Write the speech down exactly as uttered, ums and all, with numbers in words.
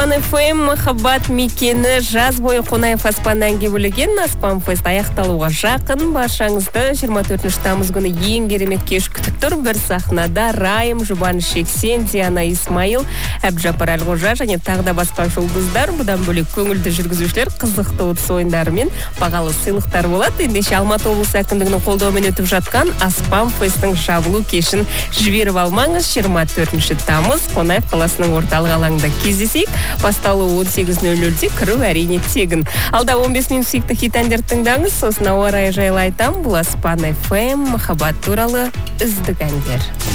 Аспан эф эм махаббат мекені жаз бойы Қонаев Аспан әнге бөлеген Аспан фест аяқталуға жақын. Баршаңызды жиырма төртінші тамыз күні ең керемет кеш күтіп тұр. Бір сахнада Райым, Жұбаныш Жексен, Диана Исмаил, Әбжаппар Әлқожа және тағы да басқа жұлдыздар. Бұдан бөлек көңілді жүргізушілер қызықты ұтыс ойындары мен бағалы сыйлықтар болады. Ендеше Алматы облысы әкімдігінің қолдауымен өтіп жатқан Аспан фесттің жабылу кешін жіберіп алмаңыз. жиырма төртінші тамыз Қонаев қаласының орталық алаңында кездесейік. Басталуы он сегіз нөл нөлде, кіру әрине тегін. Алда он бес минут сүйікті хит әндерді тыңдаңыз. Сосын ауа райы жайлы айтам. Бұл Аспан эф эм махаббат туралы үздік әндер.